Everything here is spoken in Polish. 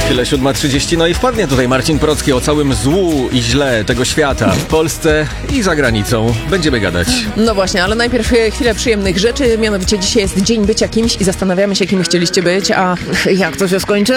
chwilę 7:30, no i wpadnie tutaj Marcin Procki o całym złu i źle tego świata w Polsce i za granicą. Będziemy gadać. No właśnie, ale najpierw chwilę przyjemnych rzeczy, mianowicie dzisiaj jest dzień bycia kimś i zastanawiamy się, kim chcieliście być, a jak to się skończy?